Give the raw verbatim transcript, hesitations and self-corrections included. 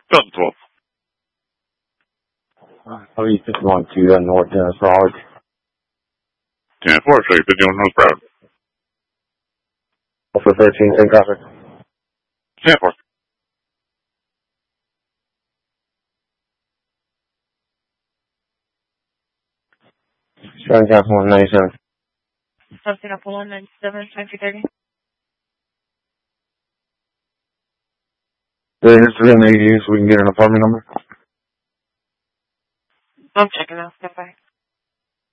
Delta twelve. How are you fifty-one to uh, North uh, Broward? ten four, show you fifty-one North Broward. For thirteen, same traffic. ten four. Showing Council one ninety-seven. Something up one ninety-seven, twenty thirty. The history on the A D U so we can get an apartment number? I'm checking out. Step by.